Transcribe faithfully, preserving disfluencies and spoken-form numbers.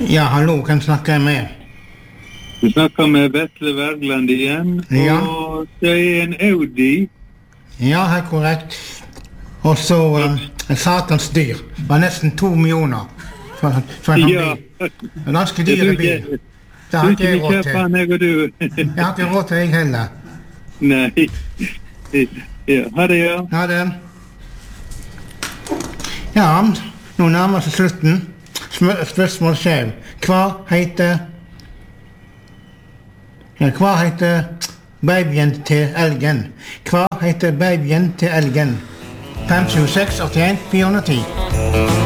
Ja, hallo, hvem snakker jeg med? Du snakker med Vetle Wergeland igjen, Ja. og det er en Audi. Ja, helt korrekt. Og så um, en satans dyr. Det var nesten to millioner for, for en Ja. bil. En ganske dyr bil. Det har ikke jeg råd til. Jeg og du. Jeg har ikke råd til jeg heller. Nei. Ja, ha det, ja. Ha det. Ja, nå nærmer seg slutten. Sm- Spørsmål skjev. Hva heter... Ja, hva heter babyen til elgen? Hva heter babyen til elgen? fem sju seks åtte en fire ti